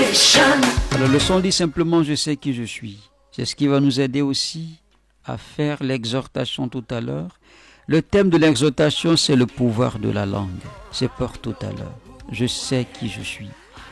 Alors le son dit simplement je sais qui je suis. C'est ce qui va nous aider aussi à faire l'exhortation tout à l'heure. Le thème de l'exhortation, c'est le pouvoir de la langue. C'est pour tout à l'heure. Je sais qui je suis.